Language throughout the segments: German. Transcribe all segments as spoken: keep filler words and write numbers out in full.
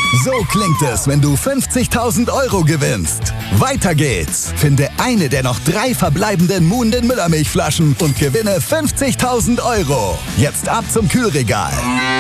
So klingt es, wenn du fünfzigtausend Euro gewinnst. Weiter geht's. Finde eine der noch drei verbleibenden Moon den Müllermilchflaschen und gewinne fünfzigtausend Euro. Jetzt ab zum Kühlregal.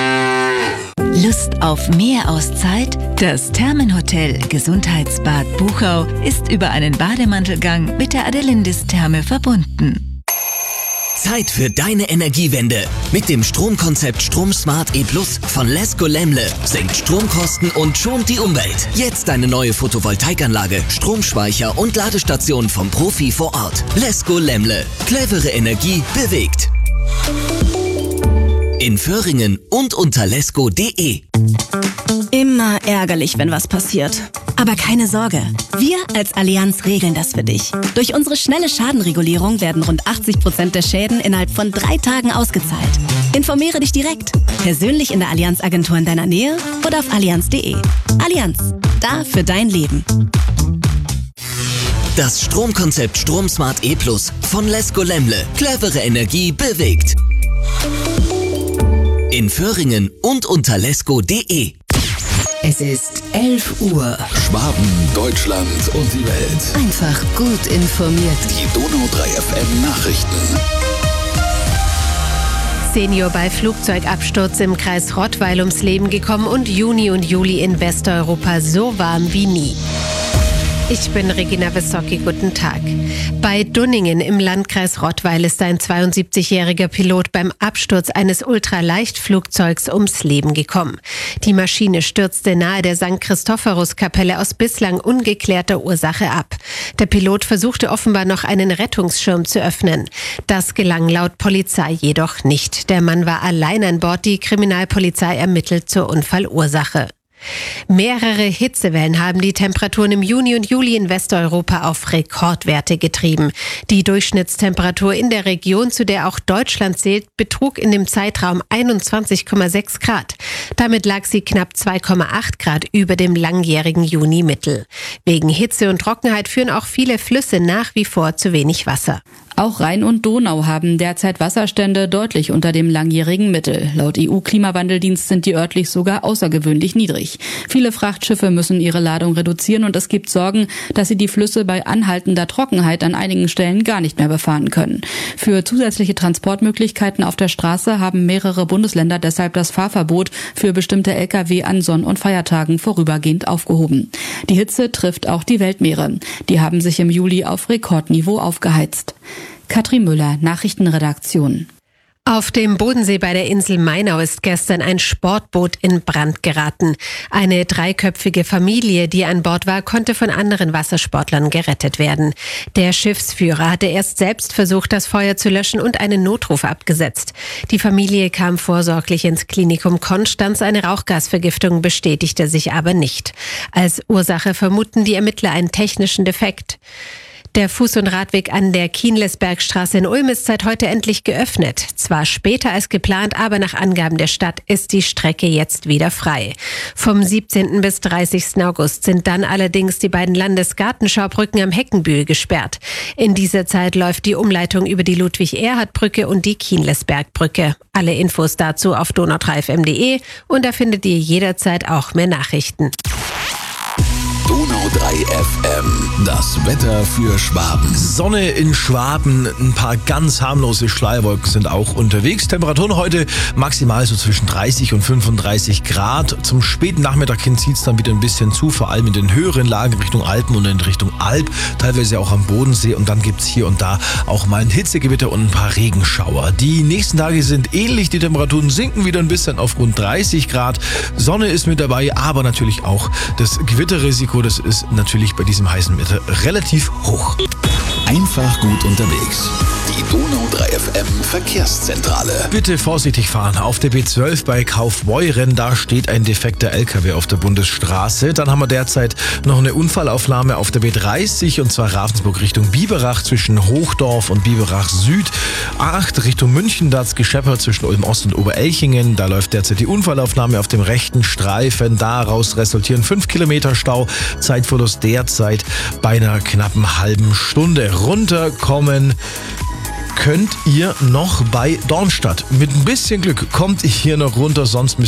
Lust auf mehr Auszeit? Das Thermenhotel Gesundheitsbad Buchau ist über einen Bademantelgang mit der Adelindis-Therme verbunden. Zeit für deine Energiewende. Mit dem Stromkonzept StromSmart E Plus von Lesco Lemle senkt Stromkosten und schont die Umwelt. Jetzt eine neue Photovoltaikanlage, Stromspeicher und Ladestation vom Profi vor Ort. Lesco Lemle. Clevere Energie bewegt. In Föhringen und unter lesco punkt de. Immer ärgerlich, wenn was passiert. Aber keine Sorge, wir als Allianz regeln das für dich. Durch unsere schnelle Schadenregulierung werden rund achtzig Prozent der Schäden innerhalb von drei Tagen ausgezahlt. Informiere dich direkt, persönlich in der Allianz-Agentur in deiner Nähe oder auf allianz punkt de. Allianz, da für dein Leben. Das Stromkonzept StromSmart E Plus von Lesco Lemle. Clevere Energie bewegt. In Föhringen und unter lesco punkt de. Es ist elf Uhr. Schwaben, Deutschland und die Welt. Einfach gut informiert. Die Donau drei F M Nachrichten. Senior bei Flugzeugabsturz im Kreis Rottweil ums Leben gekommen und Juni und Juli in Westeuropa so warm wie nie. Ich bin Regina Wissocki, guten Tag. Bei Dunningen im Landkreis Rottweil ist ein zweiundsiebzigjähriger Pilot beim Absturz eines Ultraleichtflugzeugs ums Leben gekommen. Die Maschine stürzte nahe der Sankt Christophorus-Kapelle aus bislang ungeklärter Ursache ab. Der Pilot versuchte offenbar noch einen Rettungsschirm zu öffnen. Das gelang laut Polizei jedoch nicht. Der Mann war allein an Bord. Die Kriminalpolizei ermittelt zur Unfallursache. Mehrere Hitzewellen haben die Temperaturen im Juni und Juli in Westeuropa auf Rekordwerte getrieben. Die Durchschnittstemperatur in der Region, zu der auch Deutschland zählt, betrug in dem Zeitraum einundzwanzig Komma sechs Grad. Damit lag sie knapp zwei Komma acht Grad über dem langjährigen Juni-Mittel. Wegen Hitze und Trockenheit führen auch viele Flüsse nach wie vor zu wenig Wasser. Auch Rhein und Donau haben derzeit Wasserstände deutlich unter dem langjährigen Mittel. Laut E U-Klimawandeldienst sind die örtlich sogar außergewöhnlich niedrig. Viele Frachtschiffe müssen ihre Ladung reduzieren und es gibt Sorgen, dass sie die Flüsse bei anhaltender Trockenheit an einigen Stellen gar nicht mehr befahren können. Für zusätzliche Transportmöglichkeiten auf der Straße haben mehrere Bundesländer deshalb das Fahrverbot für bestimmte L K W an Sonn- und Feiertagen vorübergehend aufgehoben. Die Hitze trifft auch die Weltmeere. Die haben sich im Juli auf Rekordniveau aufgeheizt. Katrin Müller, Nachrichtenredaktion. Auf dem Bodensee bei der Insel Mainau ist gestern ein Sportboot in Brand geraten. Eine dreiköpfige Familie, die an Bord war, konnte von anderen Wassersportlern gerettet werden. Der Schiffsführer hatte erst selbst versucht, das Feuer zu löschen und einen Notruf abgesetzt. Die Familie kam vorsorglich ins Klinikum Konstanz. Eine Rauchgasvergiftung bestätigte sich aber nicht. Als Ursache vermuten die Ermittler einen technischen Defekt. Der Fuß- und Radweg an der Kienlesbergstraße in Ulm ist seit heute endlich geöffnet. Zwar später als geplant, aber nach Angaben der Stadt ist die Strecke jetzt wieder frei. Vom siebzehnten bis dreißigsten August sind dann allerdings die beiden Landesgartenschaubrücken am Heckenbühl gesperrt. In dieser Zeit läuft die Umleitung über die Ludwig-Erhard-Brücke und die Kienlesbergbrücke. Alle Infos dazu auf donau drei f m punkt de und da findet ihr jederzeit auch mehr Nachrichten. Donau drei F M, das Wetter für Schwaben. Sonne in Schwaben, ein paar ganz harmlose Schleierwolken sind auch unterwegs. Temperaturen heute maximal so zwischen dreißig und fünfunddreißig Grad. Zum späten Nachmittag hin zieht es dann wieder ein bisschen zu, vor allem in den höheren Lagen Richtung Alpen und in Richtung Alp, teilweise auch am Bodensee. Und dann gibt es hier und da auch mal ein Hitzegewitter und ein paar Regenschauer. Die nächsten Tage sind ähnlich, die Temperaturen sinken wieder ein bisschen auf rund dreißig Grad. Sonne ist mit dabei, aber natürlich auch das Gewitterrisiko. Das ist natürlich bei diesem heißen Wetter relativ hoch. Einfach gut unterwegs. Die Donau drei F M Verkehrszentrale. Bitte vorsichtig fahren. Auf der B zwölf bei Kaufbeuren, da steht ein defekter L K W auf der Bundesstraße. Dann haben wir derzeit noch eine Unfallaufnahme auf der B dreißig und zwar Ravensburg Richtung Biberach zwischen Hochdorf und Biberach Süd. A acht Richtung München, da hat's gescheppert zwischen Ulm Ost und Oberelchingen. Da läuft derzeit die Unfallaufnahme auf dem rechten Streifen. Daraus resultieren fünf Kilometer Stau. Zeitverlust derzeit bei einer knappen halben Stunde. Runterkommen könnt ihr noch bei Dornstadt. Mit ein bisschen Glück kommt ihr hier noch runter, sonst müsst